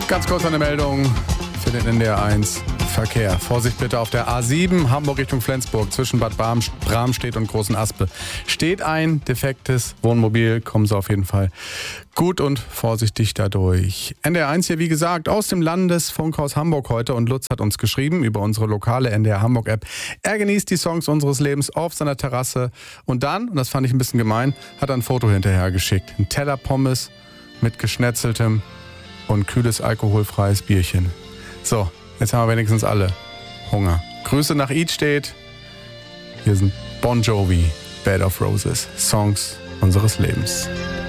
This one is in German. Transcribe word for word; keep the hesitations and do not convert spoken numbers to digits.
Ganz kurz eine Meldung für den N D R eins Verkehr. Vorsicht bitte auf der A sieben, Hamburg Richtung Flensburg, zwischen Bad Bram, Bramstedt und Großen Aspe. Steht ein defektes Wohnmobil, kommen Sie auf jeden Fall gut und vorsichtig dadurch. N D R eins hier, wie gesagt, aus dem Landesfunkhaus Hamburg heute, und Lutz hat uns geschrieben über unsere lokale N D R Hamburg App. Er genießt die Songs unseres Lebens auf seiner Terrasse und dann, und das fand ich ein bisschen gemein, hat er ein Foto hinterher geschickt. Ein Teller Pommes mit geschnetzeltem und kühles alkoholfreies Bierchen. So, jetzt haben wir wenigstens alle Hunger. Grüße nach Idstedt. Hier sind Bon Jovi, Bed of Roses, Songs unseres Lebens.